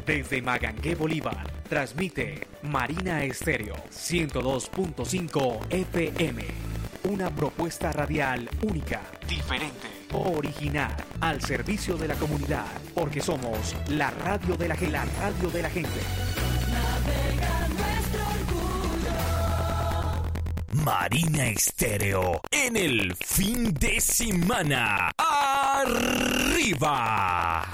Desde Magangué, Bolívar, transmite Marina Estéreo 102.5 FM. Una propuesta radial única, diferente, original, al servicio de la comunidad, porque somos la radio de la gente. La radio de la gente. Navega nuestro orgullo. Marina Estéreo en el fin de semana. ¡Arriba!